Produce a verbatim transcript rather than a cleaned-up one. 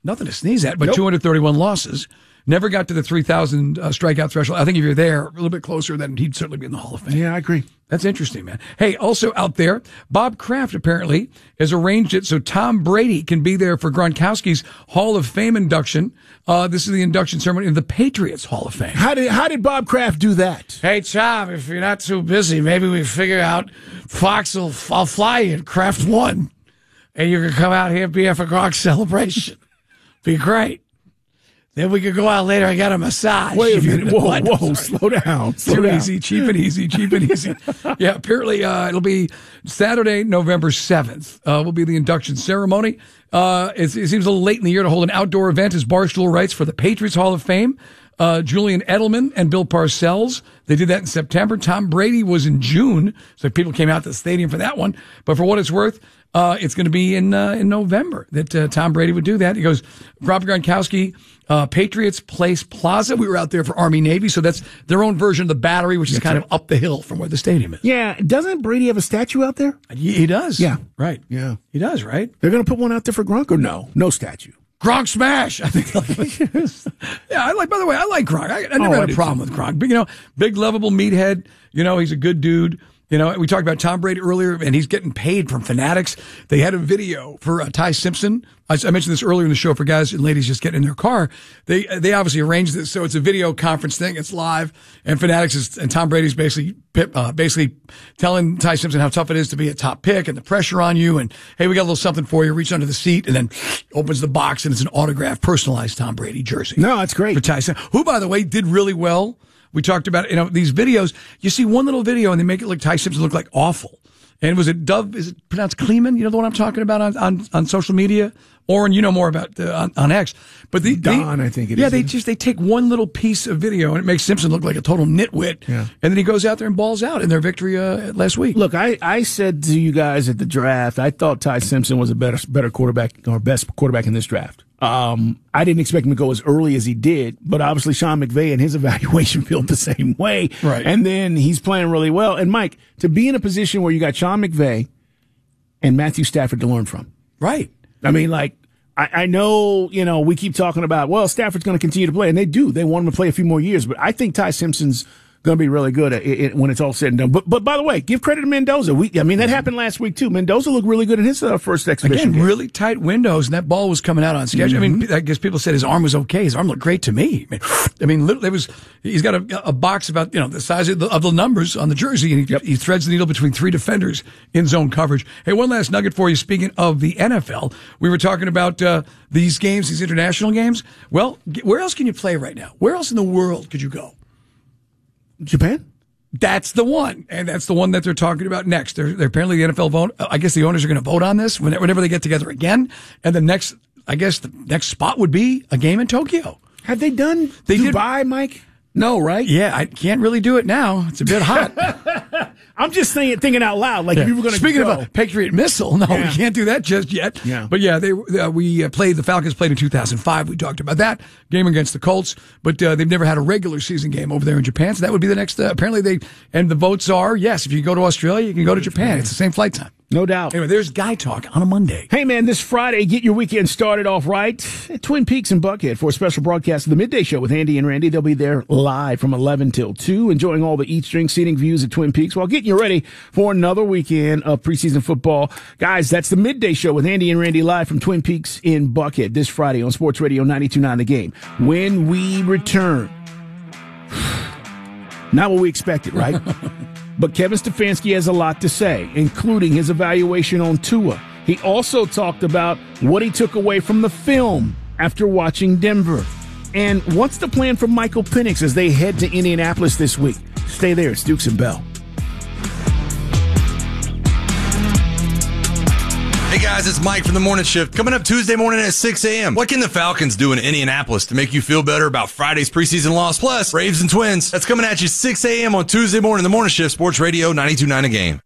Nothing to sneeze at, but Nope. two hundred thirty-one losses. Never got to the three thousand uh, strikeout threshold. I think if you're there, a little bit closer, then he'd certainly be in the Hall of Fame. Yeah, I agree. That's interesting, man. Hey, also out there, Bob Kraft apparently has arranged it so Tom Brady can be there for Gronkowski's Hall of Fame induction. Uh, this is the induction ceremony in the Patriots Hall of Fame. How did how did Bob Kraft do that? Hey, Tom, if you're not too busy, maybe we figure out Fox will, I'll fly you in Kraft One, and you can come out here and be here for Gronk's celebration. Be great. Then we could go out later and get a massage. Wait a minute. Whoa, What? whoa, slow down. Slow Too down. easy, cheap and easy, cheap and easy. Yeah, apparently uh, it'll be Saturday, November seventh. Uh, will be the induction ceremony. Uh, it, it seems a little late in the year to hold an outdoor event as Barstool writes for the Patriots Hall of Fame. Uh, Julian Edelman and Bill Parcells, they did that in September. Tom Brady was in June, so people came out to the stadium for that one. But for what it's worth, uh, it's going to be in uh, in November that uh, Tom Brady would do that. He goes, Rob Gronkowski, uh, Patriots Place Plaza. We were out there for Army Navy, so that's their own version of the Battery, which is That's kind right. of up the hill from where the stadium is. Yeah, doesn't Brady have a statue out there? He, he does. Yeah. Right. Yeah. He does, right? They're going to put one out there for Gronk or no? No statue. Gronk smash. I think. Yeah, I like. By the way, I like Gronk. I, I never Oh, I had a do problem with Gronk. But, you know, big, lovable meathead. You know, he's a good dude. You know, we talked about Tom Brady earlier, and he's getting paid from Fanatics. They had a video for uh, Ty Simpson. I, I mentioned this earlier in the show for guys and ladies just getting in their car. They they obviously arranged this, so it's a video conference thing. It's live, and Fanatics is, and Tom Brady's basically uh, basically telling Ty Simpson how tough it is to be a top pick and the pressure on you. And hey, we got a little something for you. Reach under the seat, and then opens the box, and it's an autographed, personalized Tom Brady jersey. No, that's great. For Ty Simpson, who, by the way, did really well. We talked about, you know, these videos. You see one little video and they make it look Ty Simpson look like awful. And was it Dove? Is it pronounced Kleeman? You know the one I'm talking about on, on, on social media? Oren, you know more about uh, on, on X. But the, Don, they, I think it yeah, is. Yeah, they just, they take one little piece of video and it makes Simpson look like a total nitwit. Yeah. And then he goes out there and balls out in their victory uh, last week. Look, I, I said to you guys at the draft, I thought Ty Simpson was a better better quarterback or best quarterback in this draft. Um, I didn't expect him to go as early as he did, but obviously Sean McVay and his evaluation felt the same way. Right. And then he's playing really well. And Mike, to be in a position where you got Sean McVay and Matthew Stafford to learn from. Right. I mean, like, I, I know, you know, we keep talking about, well, Stafford's going to continue to play, and they do. They want him to play a few more years, but I think Ty Simpson's going to be really good at it when it's all said and done. But, but by the way, give credit to Mendoza. We, I mean, that happened last week, too. Mendoza looked really good in his uh, first exhibition Again, game. really tight windows, and that ball was coming out on schedule. Mm-hmm. I mean, I guess people said his arm was okay. His arm looked great to me. I mean, I mean literally, it was. He's got a, a box about you know the size of the, of the numbers on the jersey, and he, Yep. he threads the needle between three defenders in zone coverage. Hey, one last nugget for you. Speaking of the N F L, we were talking about uh, these games, these international games. Well, where else can you play right now? Where else in the world could you go? Japan? That's the one, and that's the one that they're talking about next. They're, they're apparently the N F L vote. I guess the owners are going to vote on this whenever they get together again. And the next, I guess the next spot would be a game in Tokyo. Have they done They did- Dubai, Mike? No, right? Yeah, I can't really do it now. It's a bit hot. I'm just thinking, thinking out loud, like if you were going to Speaking go. of a Patriot missile, no, Yeah. we can't do that just yet. Yeah. But yeah, they uh, we uh, played the Falcons played in two thousand five. We talked about that game against the Colts, but uh, they've never had a regular season game over there in Japan. So that would be the next. Uh, apparently, they and the votes are yes. If you go to Australia, you can go to Japan. It's the same flight time. No doubt. Anyway, there's Guy Talk on a Monday. Hey, man, this Friday, get your weekend started off right at Twin Peaks in Buckhead for a special broadcast of the Midday Show with Andy and Randy. They'll be there live from eleven till two, enjoying all the eat, drink, seating views at Twin Peaks while getting you ready for another weekend of preseason football. Guys, that's the Midday Show with Andy and Randy live from Twin Peaks in Buckhead this Friday on Sports Radio ninety-two point nine The Game. When we return, not what we expected, right? But Kevin Stefanski has a lot to say, including his evaluation on Tua. He also talked about what he took away from the film after watching Denver. And what's the plan for Michael Penix as they head to Indianapolis this week? Stay there. It's Dukes and Bell. Hey guys, it's Mike from the Morning Shift. Coming up Tuesday morning at six a.m. What can the Falcons do in Indianapolis to make you feel better about Friday's preseason loss? Plus, Braves and Twins. That's coming at you six a.m. on Tuesday morning. The Morning Shift, Sports Radio ninety-two point nine A Game.